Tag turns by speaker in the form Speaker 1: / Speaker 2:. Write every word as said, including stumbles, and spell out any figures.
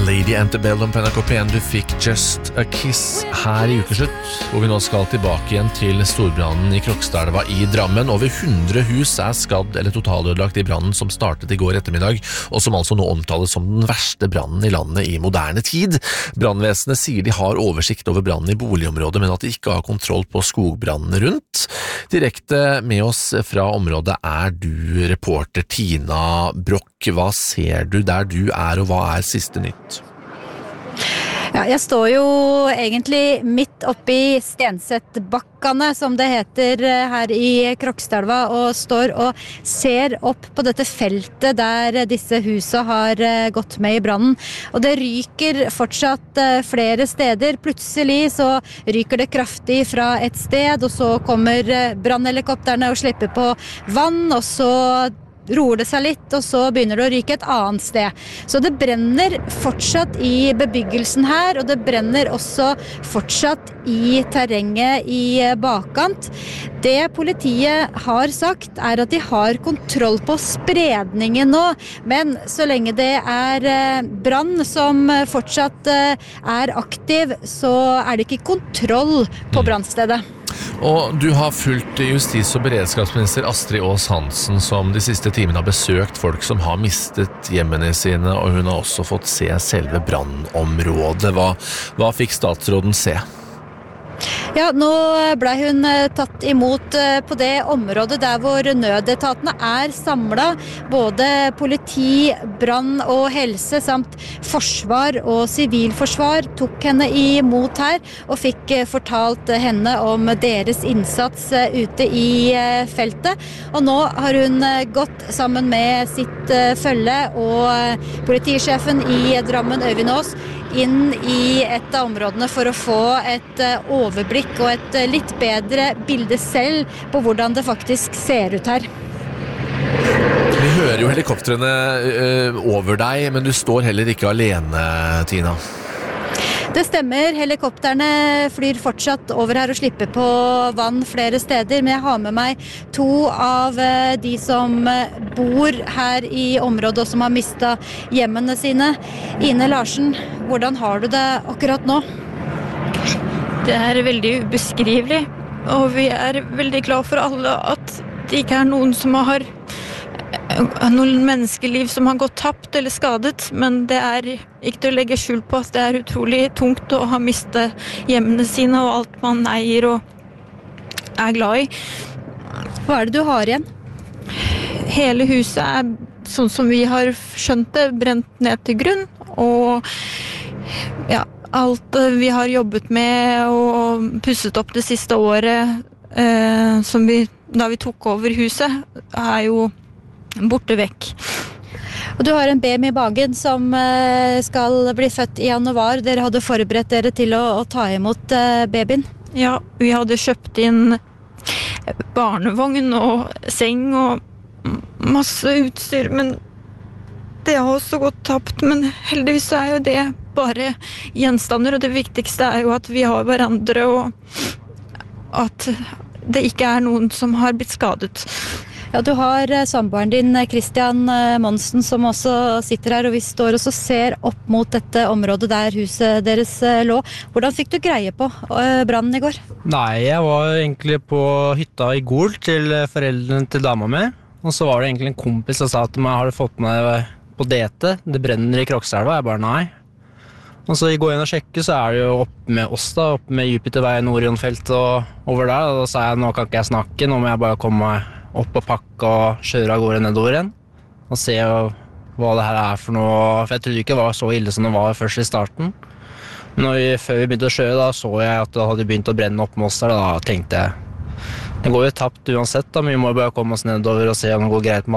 Speaker 1: Lady Antebellum på N R K P en. Du fikk Just a Kiss her i ukeslutt, hvor vi nå skal tilbake igjen til storbrannen i Krokstadelva i Drammen. Over hundre hus er skadd eller totalødelagt i brannen som startet i går ettermiddag, og som altså nå omtales som den verste brannen i landet i moderne tid. Brannvesenet sier de har oversikt over brannen i boligområdet, men at de ikke har kontroll på skogbrannene rundt. Direkte med oss fra området er du reporter Tina Brock. Hva ser du der du er, og hva er siste nytt?
Speaker 2: Ja, jeg står jo egentlig midt oppe i Stensettbakkene, som det heter her i Krokstadelva, og står og ser opp på dette feltet der disse husene har gått med i brannen. Og det ryker fortsatt flere steder. Plutselig så ryker det kraftig fra et sted, og så kommer brannhelikopterne og slipper på vann, og så roer det seg litt, og så begynner det å ryke et annet sted. Så det brenner fortsatt i bebyggelsen her, og det brenner også fortsatt i terrenget i bakkant. Det politiet har sagt er at de har kontroll på spredningen nå, men så lenge det er brann som fortsatt er aktiv, så er det ikke kontroll på brannstedet.
Speaker 1: Og du har fulgt justis- og beredskapsminister Astrid Aas-Hansen, som de siste timene har besøkt folk som har mistet hjemmene sine, og hun har også fått se selve brannområdet. Hva, hva fikk statsråden se?
Speaker 2: Ja, nå ble hun tatt imot på det området der hvor nødetatene er samlet. Både politi, brann og helse samt forsvar og sivilforsvar tok henne imot her og fikk fortalt henne om deres innsats ute i feltet. Og nå har hun gått sammen med sitt følge og politisjefen i Drammen, Øyvind Aas, inn i et av områdene for å få et overblikk og et litt bedre bilde selv på hvordan det faktisk ser ut her.
Speaker 1: Vi hører jo helikoptrene øh, over deg, men du står heller ikke alene, Tina.
Speaker 2: Det stemmer, helikopterne flyr fortsatt over her og slipper på vann flere steder, men jeg har med meg to av de som bor her i området og som har mistet hjemmene sine. Ine Larsen, hvordan har du det akkurat nå?
Speaker 3: Det er veldig ubeskrivelig, og vi er veldig glad for alle at det ikke er noen som har noen menneskeliv som har gått tapt eller skadet, men det er ikke til å legge skjul på at det er utrolig tungt å ha mistet hjemmene sine og alt man eier og er glad i.
Speaker 2: Hva er det du har igjen?
Speaker 3: Hele huset er, sånn som vi har skjønt det, brent ned til grunn, og ja, alt vi har jobbet med og pusset opp det siste året eh, som vi, da vi tok over huset, er jo borte vekk.
Speaker 2: Og du har en baby i magen som skal bli født i januar. Dere hadde forberedt dere til å, å ta imot babyen?
Speaker 3: Ja, vi hadde kjøpt inn barnevogn og seng og masse utstyr, men det har også gått tapt. Men heldigvis er jo det bare gjenstander, og det viktigste er jo at vi har hverandre, og at det ikke er noen som har blitt skadet.
Speaker 2: Ja, du har samboeren din, Christian Monsen, som også sitter her, og vi står og ser opp mot dette området der huset deres lå. Hvordan fikk du greie på brannen i går?
Speaker 4: Nei, jeg var egentlig på hytta i Gol til foreldrene til dama mi, og så var det egentlig en kompis som sa at jeg hadde fått meg på D T, det brenner i Krokstadelva. Jeg bare nei. Og så i går inn og sjekke, så er det jo oppe med oss da, oppe med Jupiterveien, Orionfelt og over der, og da sa jeg, nå kan ikke jeg snakke, nå må jeg bare komme meg opp og pakke og kjøre av gårde nedover igjen og se hva det her er for noe, for jeg trodde ikke det var så ille som det var først i starten. Men når vi, før vi begynte å kjøre, da så jeg at det hadde begynt å brenne opp med oss der, da tenkte jeg, det går jo tapt uansett da, men vi må bare komme oss nedover og se om det går greit med